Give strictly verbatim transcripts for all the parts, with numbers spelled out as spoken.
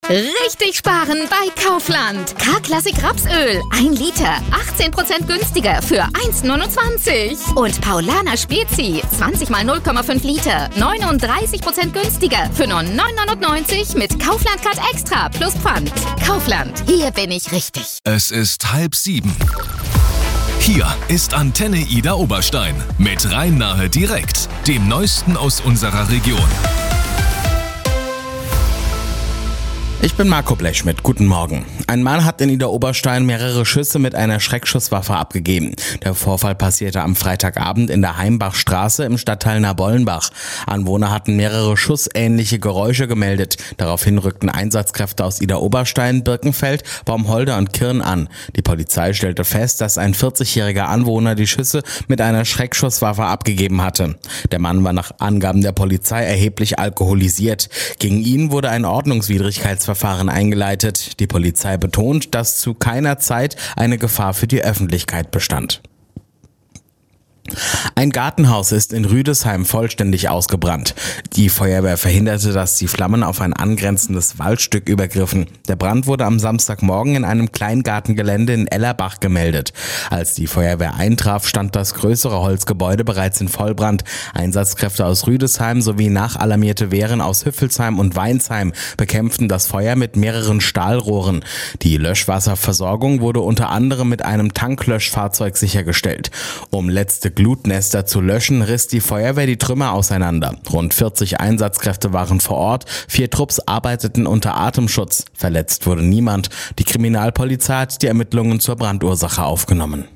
Richtig sparen bei Kaufland. K-Klassik Rapsöl. ein Liter. achtzehn Prozent günstiger für eins Komma neunundzwanzig. Und Paulaner Spezi. zwanzig mal null Komma fünf Liter. neununddreißig Prozent günstiger für nur neun neunundneunzig mit Kaufland Card Extra plus Pfand. Kaufland. Hier bin ich richtig. Es ist halb sieben. Hier ist Antenne Ida Oberstein mit Rhein-Nahe direkt, dem Neuesten aus unserer Region. Ich bin Marco Blechschmidt, guten Morgen. Ein Mann hat in Ida Oberstein mehrere Schüsse mit einer Schreckschusswaffe abgegeben. Der Vorfall passierte am Freitagabend in der Heimbachstraße im Stadtteil Nabollenbach. Anwohner hatten mehrere schussähnliche Geräusche gemeldet. Daraufhin rückten Einsatzkräfte aus Ida Oberstein, Birkenfeld, Baumholder und Kirn an. Die Polizei stellte fest, dass ein vierzigjähriger Anwohner die Schüsse mit einer Schreckschusswaffe abgegeben hatte. Der Mann war nach Angaben der Polizei erheblich alkoholisiert. Gegen ihn wurde ein Ordnungswidrigkeitsverfahren eingeleitet. Die Polizei betont, dass zu keiner Zeit eine Gefahr für die Öffentlichkeit bestand. Ein Gartenhaus ist in Rüdesheim vollständig ausgebrannt. Die Feuerwehr verhinderte, dass die Flammen auf ein angrenzendes Waldstück übergriffen. Der Brand wurde am Samstagmorgen in einem Kleingartengelände in Ellerbach gemeldet. Als die Feuerwehr eintraf, stand das größere Holzgebäude bereits in Vollbrand. Einsatzkräfte aus Rüdesheim sowie nachalarmierte Wehren aus Hüffelsheim und Weinsheim bekämpften das Feuer mit mehreren Stahlrohren. Die Löschwasserversorgung wurde unter anderem mit einem Tanklöschfahrzeug sichergestellt. Um letzte Glutnester zu löschen, riss die Feuerwehr die Trümmer auseinander. Rund vierzig Einsatzkräfte waren vor Ort, vier Trupps arbeiteten unter Atemschutz. Verletzt wurde niemand. Die Kriminalpolizei hat die Ermittlungen zur Brandursache aufgenommen.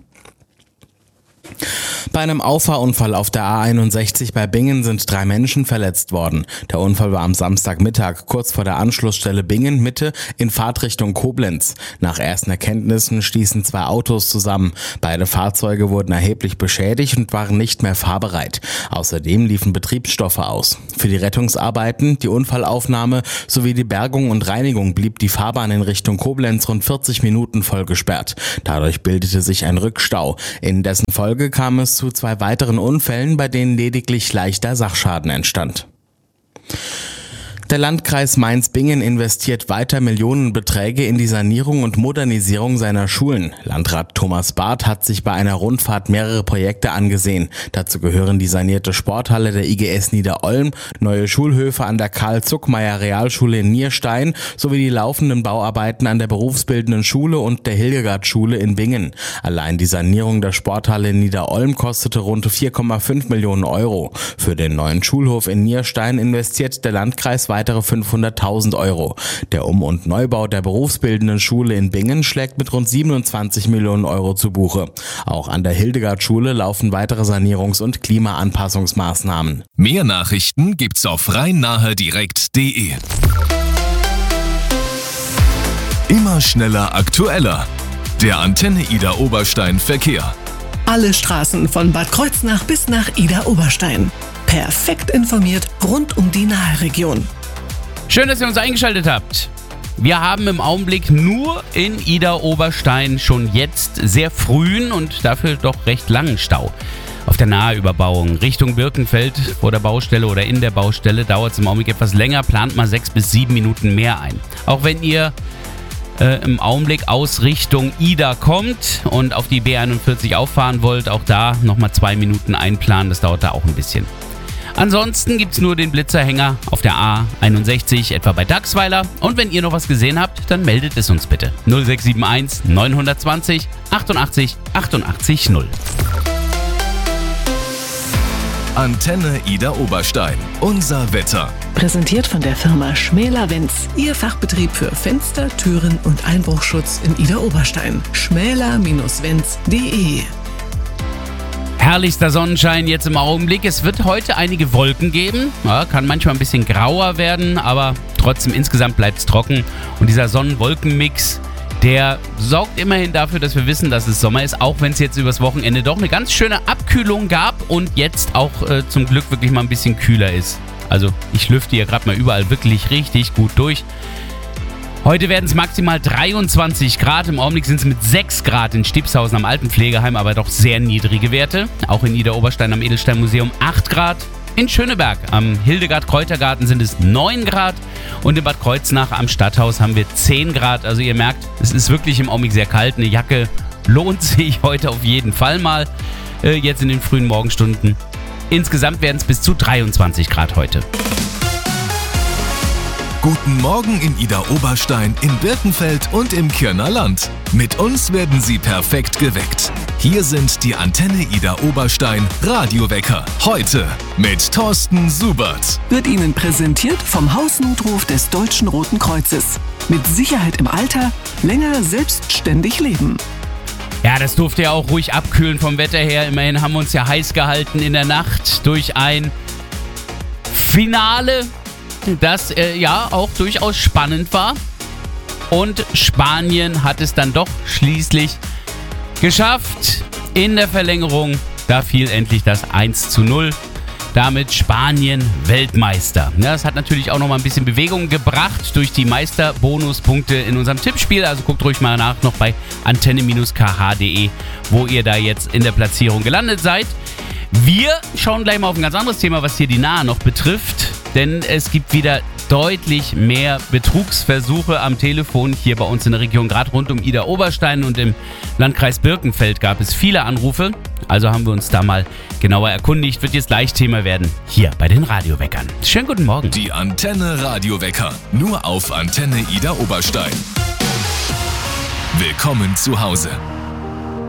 Bei einem Auffahrunfall auf der A einundsechzig bei Bingen sind drei Menschen verletzt worden. Der Unfall war am Samstagmittag kurz vor der Anschlussstelle Bingen Mitte in Fahrtrichtung Koblenz. Nach ersten Erkenntnissen stießen zwei Autos zusammen. Beide Fahrzeuge wurden erheblich beschädigt und waren nicht mehr fahrbereit. Außerdem liefen Betriebsstoffe aus. Für die Rettungsarbeiten, die Unfallaufnahme sowie die Bergung und Reinigung blieb die Fahrbahn in Richtung Koblenz rund vierzig Minuten voll gesperrt. Dadurch bildete sich ein Rückstau. In dessen Folge kam es zu zwei weiteren Unfällen, bei denen lediglich leichter Sachschaden entstand. Der Landkreis Mainz-Bingen investiert weiter Millionenbeträge in die Sanierung und Modernisierung seiner Schulen. Landrat Thomas Barth hat sich bei einer Rundfahrt mehrere Projekte angesehen. Dazu gehören die sanierte Sporthalle der I G S Niederolm, neue Schulhöfe an der Karl-Zuckmayer-Realschule in Nierstein sowie die laufenden Bauarbeiten an der berufsbildenden Schule und der Hildegard-Schule in Bingen. Allein die Sanierung der Sporthalle in Niederolm kostete rund vier Komma fünf Millionen Euro. Für den neuen Schulhof in Nierstein investiert der Landkreis weiter weitere fünfhunderttausend Euro. Der Um- und Neubau der berufsbildenden Schule in Bingen schlägt mit rund siebenundzwanzig Millionen Euro zu Buche. Auch an der Hildegard-Schule laufen weitere Sanierungs- und Klimaanpassungsmaßnahmen. Mehr Nachrichten gibt's auf rhein-nahe direkt punkt de. Immer schneller, aktueller. Der Antenne Ida Oberstein Verkehr. Alle Straßen von Bad Kreuznach bis nach Ida Oberstein. Perfekt informiert rund um die Nahe-Region. Schön, dass ihr uns eingeschaltet habt. Wir haben im Augenblick nur in Ida Oberstein schon jetzt sehr frühen und dafür doch recht langen Stau. Auf der Nahüberbauung Richtung Birkenfeld vor der Baustelle oder in der Baustelle dauert es im Augenblick etwas länger, plant mal sechs bis sieben Minuten mehr ein. Auch wenn ihr äh, im Augenblick aus Richtung Ida kommt und auf die B einundvierzig auffahren wollt, auch da nochmal zwei Minuten einplanen, das dauert da auch ein bisschen. Ansonsten gibt's nur den Blitzerhänger auf der A einundsechzig, etwa bei Dachsweiler. Und wenn ihr noch was gesehen habt, dann meldet es uns bitte. null sechs sieben eins neun zwei null achtundachtzig achtundachtzig null. Antenne Ida Oberstein. Unser Wetter. Präsentiert von der Firma Schmäler-Wenz. Ihr Fachbetrieb für Fenster, Türen und Einbruchschutz in Ida Oberstein. schmäler Bindestrich wenz punkt de. Herrlichster Sonnenschein jetzt im Augenblick. Es wird heute einige Wolken geben. Ja, kann manchmal ein bisschen grauer werden, aber trotzdem insgesamt bleibt es trocken. Und dieser Sonnen-Wolken-Mix, der sorgt immerhin dafür, dass wir wissen, dass es Sommer ist, auch wenn es jetzt übers Wochenende doch eine ganz schöne Abkühlung gab und jetzt auch äh, zum Glück wirklich mal ein bisschen kühler ist. Also ich lüfte hier gerade mal überall wirklich richtig gut durch. Heute werden es maximal dreiundzwanzig Grad, im Augenblick sind es mit sechs Grad in Stipshausen am Altenpflegeheim, aber doch sehr niedrige Werte. Auch in Ida Oberstein am Edelsteinmuseum acht Grad, In Schöneberg am Hildegard-Kräutergarten sind es neun Grad und in Bad Kreuznach am Stadthaus haben wir zehn Grad. Also ihr merkt, es ist wirklich im Augenblick sehr kalt. Eine Jacke lohnt sich heute auf jeden Fall mal, äh, jetzt in den frühen Morgenstunden. Insgesamt werden es bis zu dreiundzwanzig Grad heute. Guten Morgen in Idar-Oberstein, in Birkenfeld und im Kirner Land. Mit uns werden Sie perfekt geweckt. Hier sind die Antenne Idar-Oberstein Radiowecker. Heute mit Thorsten Subert. Wird Ihnen präsentiert vom Hausnotruf des Deutschen Roten Kreuzes. Mit Sicherheit im Alter, länger selbstständig leben. Ja, das durfte ja auch ruhig abkühlen vom Wetter her. Immerhin haben wir uns ja heiß gehalten in der Nacht durch ein Finale, das äh, ja auch durchaus spannend war. Und Spanien hat es dann doch schließlich geschafft in der Verlängerung. Da fiel endlich das eins zu null. Damit Spanien Weltmeister. Ja, das hat natürlich auch nochmal ein bisschen Bewegung gebracht durch die Meisterbonuspunkte in unserem Tippspiel. Also guckt ruhig mal nach noch bei antenne K H punkt de, wo ihr da jetzt in der Platzierung gelandet seid. Wir schauen gleich mal auf ein ganz anderes Thema, was hier die Nahe noch betrifft. Denn es gibt wieder deutlich mehr Betrugsversuche am Telefon hier bei uns in der Region. Gerade rund um Idar-Oberstein und im Landkreis Birkenfeld gab es viele Anrufe. Also haben wir uns da mal genauer erkundigt. Wird jetzt gleich Thema werden hier bei den Radioweckern. Schönen guten Morgen. Die Antenne Radiowecker. Nur auf Antenne Idar-Oberstein. Willkommen zu Hause.